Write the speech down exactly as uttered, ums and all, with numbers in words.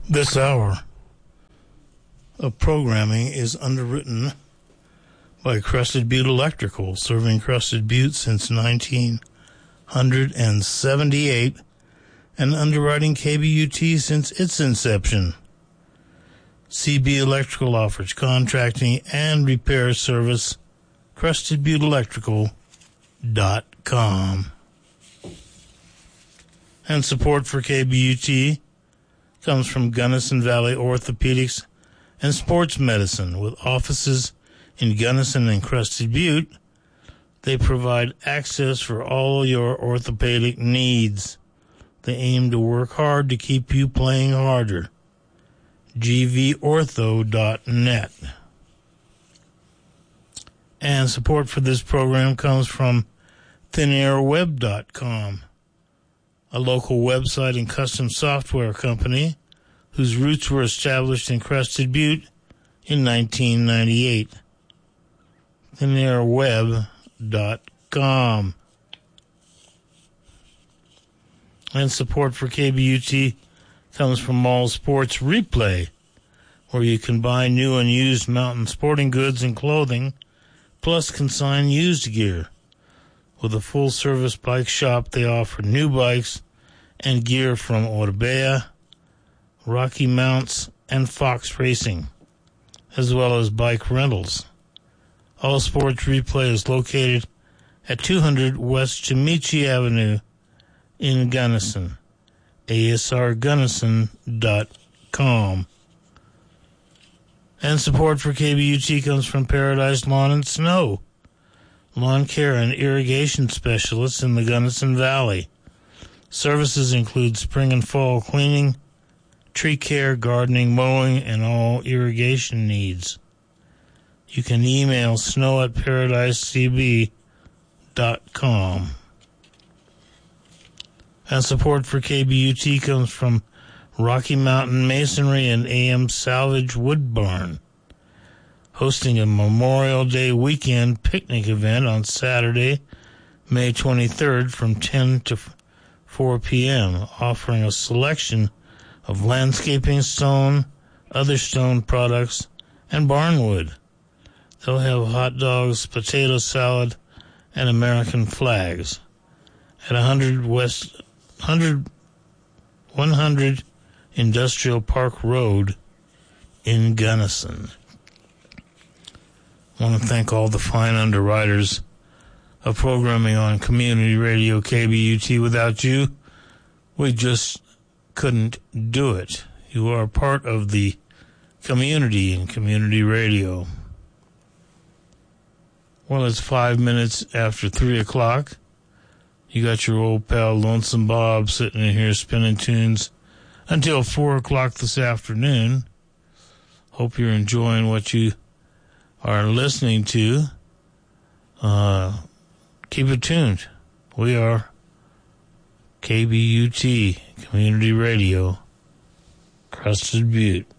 This hour of programming is underwritten by Crested Butte Electrical, serving Crested Butte since nineteen seventy-eight and underwriting K B U T since its inception. C B Electrical offers contracting and repair service. Crested Butte Electrical dot com. And support for K B U T comes from Gunnison Valley Orthopedics and Sports Medicine. With offices in Gunnison and Crested Butte, they provide access for all your orthopedic needs. They aim to work hard to keep you playing harder. G V ortho dot net. And support for this program comes from thin air web dot com, a local website and custom software company whose roots were established in Crested Butte in nineteen ninety-eight. thin air web dot com. And support for K B U T comes from All Sports Replay, where you can buy new and used mountain sporting goods and clothing, plus consign used gear. With a full-service bike shop, they offer new bikes and gear from Orbea, Rocky Mounts, and Fox Racing, as well as bike rentals. All Sports Replay is located at two hundred West Chimichi Avenue in Gunnison. A S R Gunnison dot com. And support for K B U T comes from Paradise Lawn and Snow, lawn care and irrigation specialists in the Gunnison Valley. Services include spring and fall cleaning, tree care, gardening, mowing, and all irrigation needs. You can email snow at paradise c b dot com. And support for K B U T comes from Rocky Mountain Masonry and A M Salvage Wood Barn, hosting a Memorial Day weekend picnic event on Saturday, May twenty-third from ten to four p.m., offering a selection of landscaping stone, other stone products, and barnwood. They'll have hot dogs, potato salad, and American flags at one hundred West one hundred Industrial Park Road in Gunnison. I want to thank all the fine underwriters of programming on Community Radio K B U T. Without you, we just couldn't do it. You are part of the community in community radio. Well, it's five minutes after three o'clock. You got your old pal Lonesome Bob sitting in here spinning tunes until four o'clock this afternoon. Hope you're enjoying what you are listening to. Uh, keep it tuned. We are K B U T Community Radio, Crested Butte.